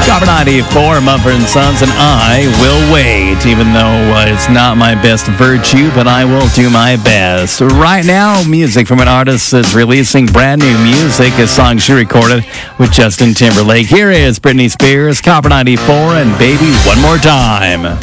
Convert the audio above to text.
Copper 94, Mumford & Sons, and I will wait, even though it's not my best virtue, but I will do my best. Right now, music from an artist that's releasing brand new music, a song she recorded with Justin Timberlake. Here is Britney Spears, Copper 94, and Baby One More Time.